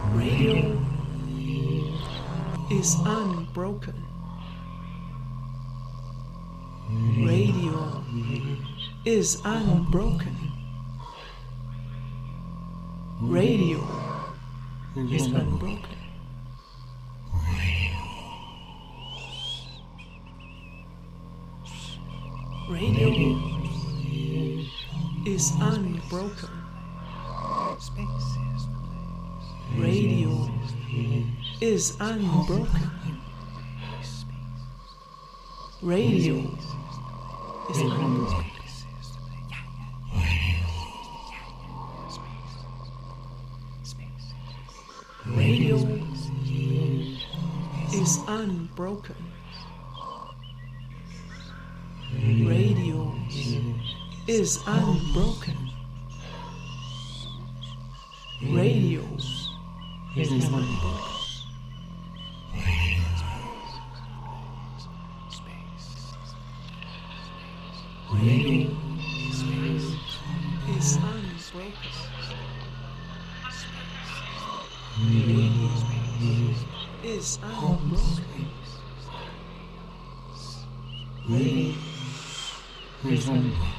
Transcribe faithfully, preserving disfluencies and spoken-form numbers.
Radio is unbroken. Radio is unbroken. Radio is unbroken. Radio is unbroken. Radio is unbroken. Radio is unbroken. Radio is unbroken. Radio is unbroken. Radio is unbroken. Radio is unbroken. Radio is unbroken. Radio is unbroken.